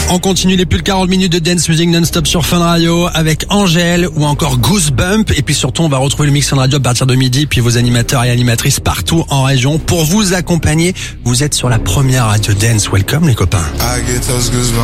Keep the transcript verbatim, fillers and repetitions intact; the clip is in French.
On continue les plus de quarante minutes de dance music non-stop sur Fun Radio avec Angèle ou encore Goosebump. Et puis surtout, on va retrouver le mix Fun Radio à partir de midi. Puis vos animateurs et animatrices partout en région pour vous accompagner. Vous êtes sur la première radio dance. Welcome les copains.